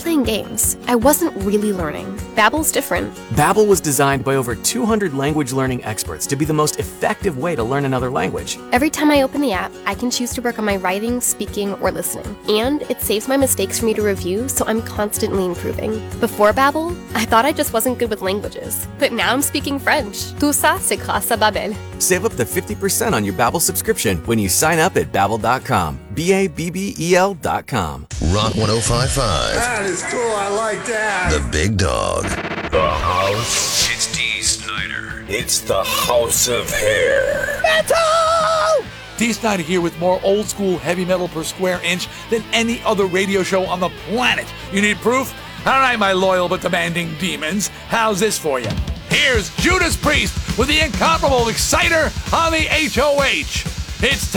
playing games. I wasn't really learning. Babbel's different. Babbel was designed by over 200 language learning experts to be the most effective way to learn another language. Every time I open the app, I can choose to work on my writing, speaking, or listening. And it saves my mistakes for me to review, so I'm constantly improving. Before Babbel, I thought I just wasn't good with languages. But now I'm speaking French. Tout ça, c'est grâce à Babbel. Save up to 50% on your Babbel subscription when you sign up at Babbel.com. Babbel.com. Rock 105.5. That is cool. I like that. The Big Dog. The House. It's Dee Snider. It's the House of Hair. Metal! Dee Snider here with more old school heavy metal per square inch than any other radio show on the planet. You need proof? All right, my loyal but demanding demons. How's this for you? Here's Judas Priest with the incomparable Exciter on the HOH. It's time.